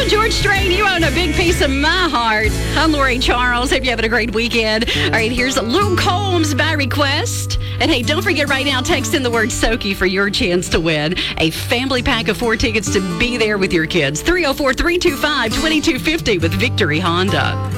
Well, George Strait, you own a big piece of my heart. I'm Lori Charles. Hope you're having a great weekend. All right, here's Luke Combs by request. And hey, don't forget right now, text in the word Soaky for your chance to win a family pack of 4 tickets to be there with your kids. 304-325-2250 with Victory Honda.